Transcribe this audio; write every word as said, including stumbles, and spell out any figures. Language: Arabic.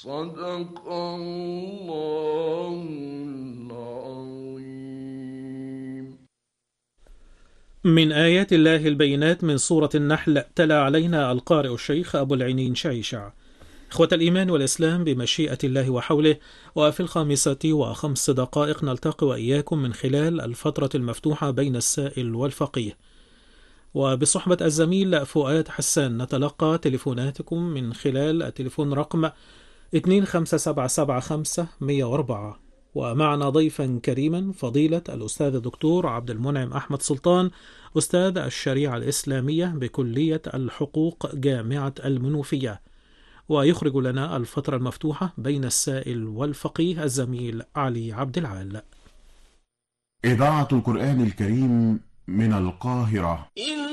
صدق الله العظيم. من آيات الله البينات من سورة النحل، تلا علينا القارئ الشيخ أبو العينين شعيشع. إخوة الإيمان والإسلام، بمشيئة الله وحوله، وفي الخامسة وخمس دقائق نلتقي وإياكم من خلال الفترة المفتوحة بين السائل والفقيه، وبصحبة الزميل فؤاد حسان نتلقى تليفوناتكم من خلال التليفون رقم اثنين خمسة سبعة سبعة خمسة مية وأربعة. ومعنا ضيفا كريما فضيلة الأستاذ الدكتور عبد المنعم أحمد سلطان، أستاذ الشريعة الإسلامية بكلية الحقوق جامعة المنوفية، ويخرج لنا الفترة المفتوحة بين السائل والفقيه الزميل علي عبد العال. إذاعة القرآن الكريم من القاهرة.